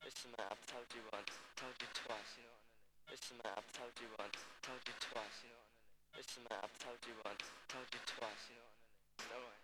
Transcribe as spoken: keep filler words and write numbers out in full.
Listen, man, I've told you once, told you twice, you know. Listen, man, I've told you once, told you twice, you know. Listen, man, I've told you once, told you twice, you know. It's alright.